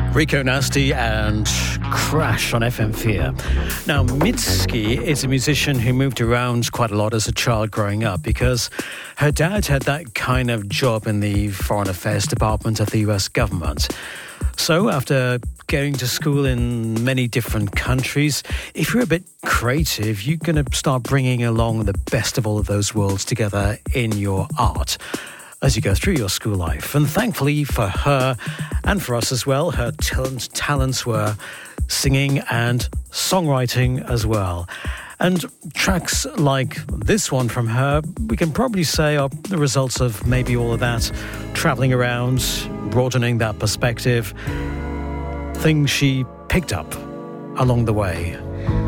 Rico Nasty and Crash on FM4. Now, Mitski is a musician who moved around quite a lot as a child growing up because her dad had that kind of job in the Foreign Affairs Department of the US government. So after going to school in many different countries, if you're a bit creative, you're going to start bringing along the best of all of those worlds together in your art as you go through your school life. And thankfully for her and for us as well, her talents were singing and songwriting as well. And tracks like this one from her, we can probably say are the results of maybe all of that, travelling around, broadening that perspective, things she picked up along the way.